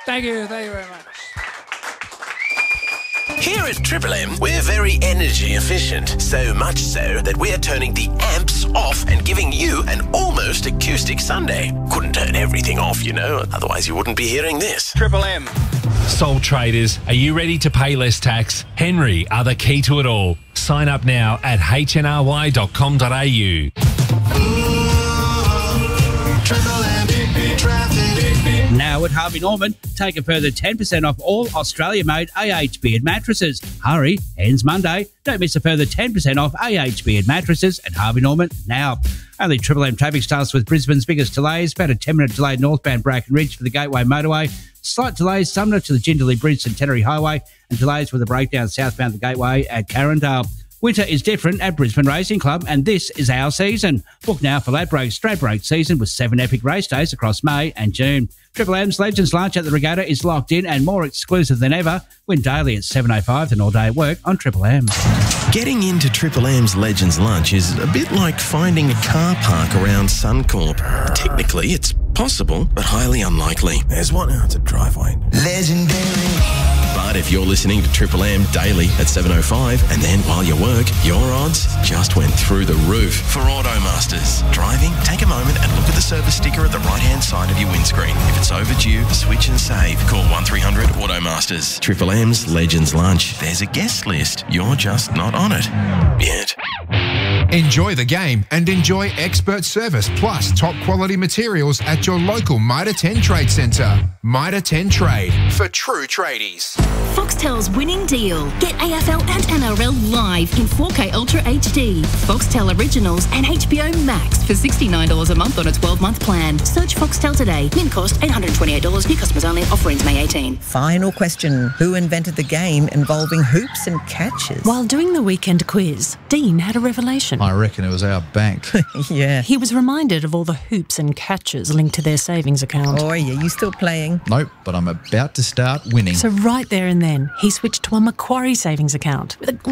Thank you very much. Here at Triple M, we're very energy efficient. So much so that we're turning the amps off and giving you an almost acoustic Sunday. Couldn't turn everything off, you know, otherwise you wouldn't be hearing this. Triple M. Sole traders, are you ready to pay less tax? Henry are the key to it all. Sign up now at hnry.com.au. Now at Harvey Norman, take a further 10% off all Australia-made AH Beard mattresses. Hurry, ends Monday. Don't miss a further 10% off AH Beard mattresses at Harvey Norman now. Only Triple M traffic starts with Brisbane's biggest delays. About a 10-minute delay northbound Bracken Ridge for the Gateway Motorway. Slight delays Sumner to the Jindalee Bridge Centenary Highway, and delays with a breakdown southbound the Gateway at Carindale. Winter is different at Brisbane Racing Club, and this is our season. Book now for Ladbroke's Stradbroke season with 7 epic race days across May and June. Triple M's Legends Lunch at the Regatta is locked in and more exclusive than ever. Win daily at 7:05 and all day at work on Triple M. Getting into Triple M's Legends Lunch is a bit like finding a car park around Suncorp. Technically, it's possible, but highly unlikely. There's one out the driveway. Legendary. But if you're listening to Triple M daily at 7:05 and then while you work, your odds just went through the roof. For Automasters, driving, take a moment and look at the service sticker at the right-hand side of your windscreen. If it's overdue, switch and save. Call 1300 Automasters. Triple M's Legends Lunch. There's a guest list. You're just not on it yet. Enjoy the game and enjoy expert service plus top quality materials at your local Mitre 10 Trade Centre. Mitre 10 Trade, for true tradies. Foxtel's winning deal. Get AFL and NRL live in 4K Ultra HD. Foxtel Originals and HBO Max for $69 a month on a 12-month plan. Search Foxtel today. Min cost $828. New customers only. Offer ends May 18. Final question. Who invented the game involving hoops and catches? While doing the weekend quiz, Dean had a revelation. I reckon it was our bank. Yeah. He was reminded of all the hoops and catches linked to their savings account. Oh, yeah, you still playing? Nope, but I'm about to start winning. So right there and then, he switched to a Macquarie savings account with a